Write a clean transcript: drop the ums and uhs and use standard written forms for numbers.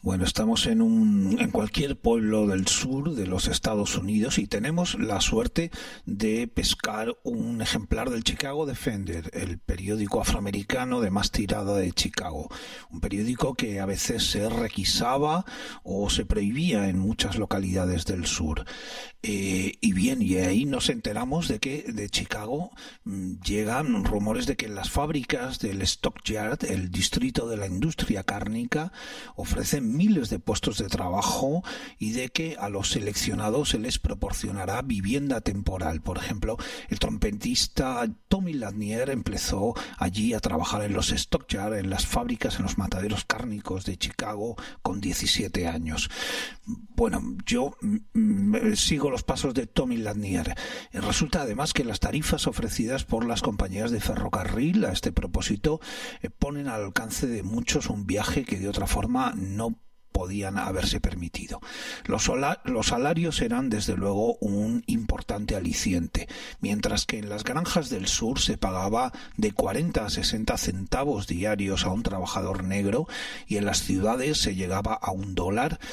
Bueno, estamos en cualquier pueblo del sur de los Estados Unidos y tenemos la suerte de pescar un ejemplar del Chicago Defender, el periódico afroamericano de más tirada de Chicago. Un periódico que a veces se requisaba o se prohibía en muchas localidades del sur. Y ahí nos enteramos de que de Chicago llegan rumores de que las fábricas del Stockyard, el distrito de la industria cárnica, ofrecen miles de puestos de trabajo y de que a los seleccionados se les proporcionará vivienda temporal. Por ejemplo, el trompetista Tommy Lanier empezó allí a trabajar en los Stockyard, en las fábricas, en los mataderos cárnicos de Chicago, con 17 años. Bueno, yo sigo los pasos de Tommy Lanier. Resulta además que las tarifas ofrecidas por las compañías de ferrocarril a este propósito ponen al alcance de muchos un viaje que de otra forma no podían haberse permitido. Los salarios eran desde luego un importante aliciente, mientras que en las granjas del sur se pagaba de 40 a 60 centavos diarios a un trabajador negro y en las ciudades se llegaba a $1.